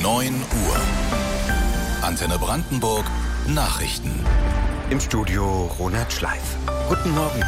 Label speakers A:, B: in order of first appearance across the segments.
A: 9 Uhr. Antenne Brandenburg Nachrichten.
B: Im Studio Ronald Schleif. Guten Morgen.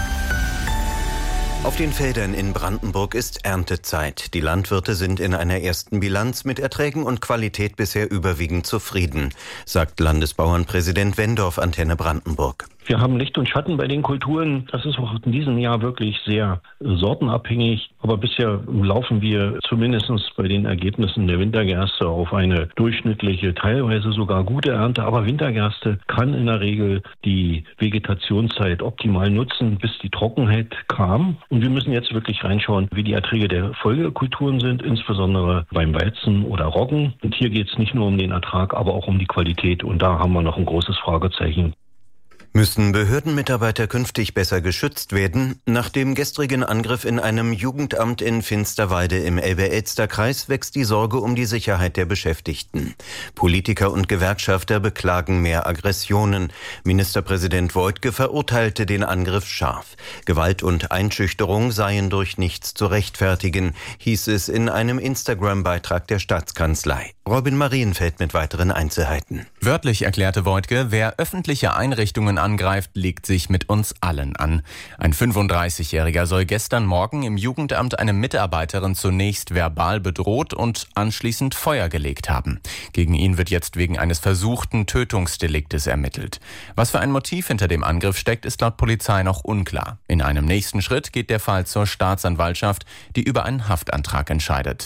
B: Auf den Feldern in Brandenburg ist Erntezeit. Die Landwirte sind in einer ersten Bilanz mit Erträgen und Qualität bisher überwiegend zufrieden, sagt Landesbauernpräsident Wendorf Antenne Brandenburg.
C: Wir haben Licht und Schatten bei den Kulturen. Das ist auch in diesem Jahr wirklich sehr sortenabhängig. Aber bisher laufen wir zumindest bei den Ergebnissen der Wintergerste auf eine durchschnittliche, teilweise sogar gute Ernte. Aber Wintergerste kann in der Regel die Vegetationszeit optimal nutzen, bis die Trockenheit kam. Und wir müssen jetzt wirklich reinschauen, wie die Erträge der Folgekulturen sind, insbesondere beim Weizen oder Roggen. Und hier geht es nicht nur um den Ertrag, aber auch um die Qualität. Und da haben wir noch ein großes Fragezeichen.
B: Müssen Behördenmitarbeiter künftig besser geschützt werden? Nach dem gestrigen Angriff in einem Jugendamt in Finsterwalde im Elbe-Elster-Kreis wächst die Sorge um die Sicherheit der Beschäftigten. Politiker und Gewerkschafter beklagen mehr Aggressionen. Ministerpräsident Woidke verurteilte den Angriff scharf. Gewalt und Einschüchterung seien durch nichts zu rechtfertigen, hieß es in einem Instagram-Beitrag der Staatskanzlei. Robin Marienfeld mit weiteren Einzelheiten.
D: Wörtlich erklärte Woidke, wer öffentliche Einrichtungen angreift, legt sich mit uns allen an. Ein 35-Jähriger soll gestern Morgen im Jugendamt eine Mitarbeiterin zunächst verbal bedroht und anschließend Feuer gelegt haben. Gegen ihn wird jetzt wegen eines versuchten Tötungsdeliktes ermittelt. Was für ein Motiv hinter dem Angriff steckt, ist laut Polizei noch unklar. In einem nächsten Schritt geht der Fall zur Staatsanwaltschaft, die über einen Haftantrag entscheidet.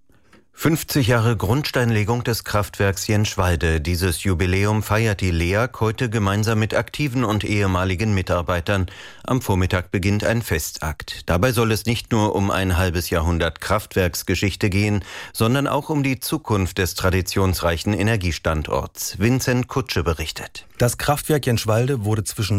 B: 50 Jahre Grundsteinlegung des Kraftwerks Jenschwalde. Dieses Jubiläum feiert die LEAG heute gemeinsam mit aktiven und ehemaligen Mitarbeitern. Am Vormittag beginnt ein Festakt. Dabei soll es nicht nur um ein halbes Jahrhundert Kraftwerksgeschichte gehen, sondern auch um die Zukunft des traditionsreichen Energiestandorts. Vincent Kutsche berichtet.
E: Das Kraftwerk Jenschwalde wurde zwischen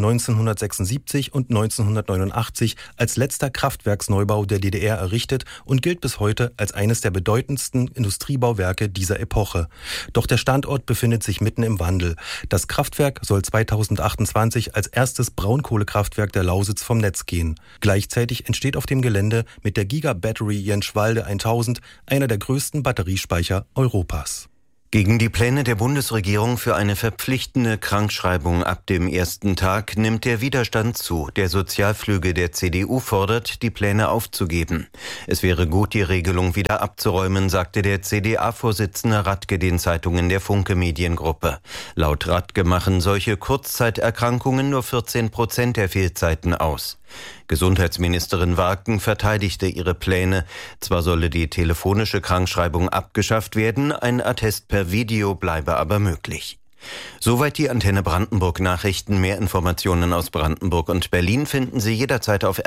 E: 1976 und 1989 als letzter Kraftwerksneubau der DDR errichtet und gilt bis heute als eines der bedeutendsten Industriebauwerke dieser Epoche. Doch der Standort befindet sich mitten im Wandel. Das Kraftwerk soll 2028 als erstes Braunkohlekraftwerk der Lausitz vom Netz gehen. Gleichzeitig entsteht auf dem Gelände mit der Giga-Battery Jenschwalde 1000 einer der größten Batteriespeicher Europas.
B: Gegen die Pläne der Bundesregierung für eine verpflichtende Krankschreibung ab dem ersten Tag nimmt der Widerstand zu. Der Sozialflügel der CDU fordert, die Pläne aufzugeben. Es wäre gut, die Regelung wieder abzuräumen, sagte der CDA-Vorsitzende Radke den Zeitungen der Funke Mediengruppe. Laut Radke machen solche Kurzzeiterkrankungen nur 14% der Fehlzeiten aus. Gesundheitsministerin Warken verteidigte ihre Pläne. Zwar solle die telefonische Krankschreibung abgeschafft werden, ein Attest per Video bleibe aber möglich. Soweit die Antenne Brandenburg Nachrichten. Mehr Informationen aus Brandenburg und Berlin finden Sie jederzeit auf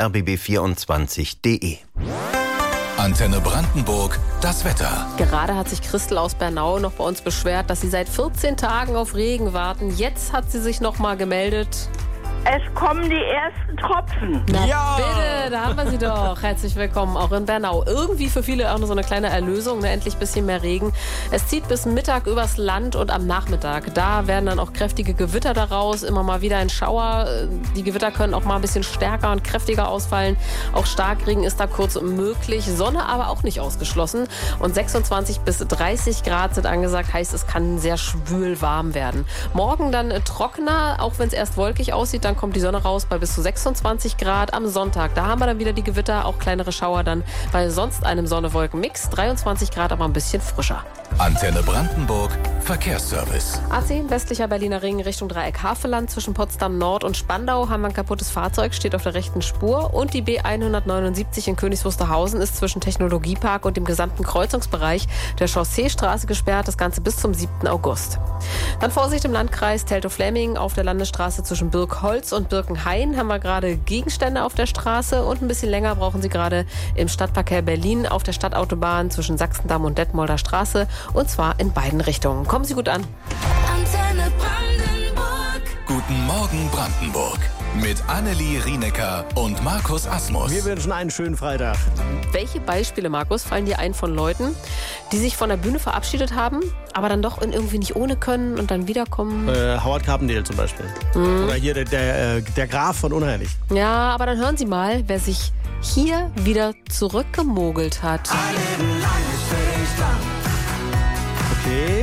B: rbb24.de.
A: Antenne Brandenburg, das Wetter.
F: Gerade hat sich Christel aus Bernau noch bei uns beschwert, dass sie seit 14 Tagen auf Regen warten. Jetzt hat sie sich noch mal gemeldet.
G: Es kommen die ersten Tropfen.
F: Na ja, bitte, da haben wir sie doch. Herzlich willkommen auch in Bernau. Irgendwie für viele auch nur so eine kleine Erlösung, ne? Endlich ein bisschen mehr Regen. Es zieht bis Mittag übers Land und am Nachmittag. Da werden dann auch kräftige Gewitter daraus, immer mal wieder ein Schauer. Die Gewitter können auch mal ein bisschen stärker und kräftiger ausfallen. Auch Starkregen ist da kurz möglich. Sonne aber auch nicht ausgeschlossen. Und 26 bis 30 Grad sind angesagt. Heißt, es kann sehr schwül warm werden. Morgen dann trockener, auch wenn es erst wolkig aussieht. Dann kommt die Sonne raus bei bis zu 26 Grad. Am Sonntag, da haben wir dann wieder die Gewitter, auch kleinere Schauer dann bei sonst einem Sonne-Wolken-Mix. 23 Grad, aber ein bisschen frischer.
A: Antenne Brandenburg, Verkehrsservice.
F: A10, westlicher Berliner Ring Richtung Dreieck Havelland. Zwischen Potsdam Nord und Spandau haben wir ein kaputtes Fahrzeug, steht auf der rechten Spur. Und die B179 in Königs Wusterhausen ist zwischen Technologiepark und dem gesamten Kreuzungsbereich der Chausseestraße gesperrt. Das Ganze bis zum 7. August. Dann Vorsicht im Landkreis Teltow-Fläming. Auf der Landesstraße zwischen Birkholz und Birkenhain haben wir gerade Gegenstände auf der Straße. Und ein bisschen länger brauchen Sie gerade im Stadtverkehr Berlin auf der Stadtautobahn zwischen Sachsendamm und Detmolder Straße. Und zwar in beiden Richtungen. Kommen Sie gut an.
A: Antenne Brandenburg. Guten Morgen Brandenburg. Mit Annelie Rienecker und Markus Asmus.
H: Wir wünschen einen schönen Freitag.
F: Welche Beispiele, Markus, fallen dir ein von Leuten, die sich von der Bühne verabschiedet haben, aber dann doch irgendwie nicht ohne können und dann wiederkommen?
H: Howard Carpendale zum Beispiel. Oder hier der Graf von Unheilig.
F: Ja, aber dann hören Sie mal, wer sich hier wieder zurückgemogelt hat.
H: Okay.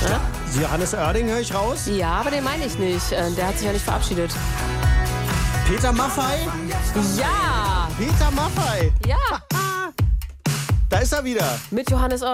F: Ja?
H: Johannes Oerding höre ich raus.
F: Ja, aber den meine ich nicht. Der hat sich ja nicht verabschiedet.
H: Peter Maffay?
F: Ja!
H: Peter Maffay!
F: Ja!
H: Da ist er wieder.
F: Mit Johannes Oerding.